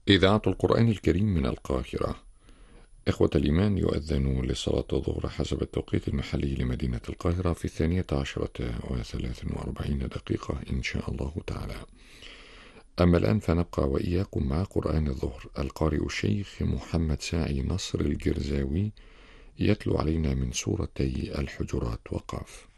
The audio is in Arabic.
إذاعة القرآن الكريم من القاهرة. إخوة الإيمان، يؤذن لصلاة الظهر حسب التوقيت المحلي لمدينة القاهرة في 12:43 إن شاء الله تعالى. أما الآن فنبقى وإياكم مع قرآن الظهر. القارئ الشيخ محمد ساعي نصر الجرزاوي يتلو علينا من سورتي الحجرات وقاف.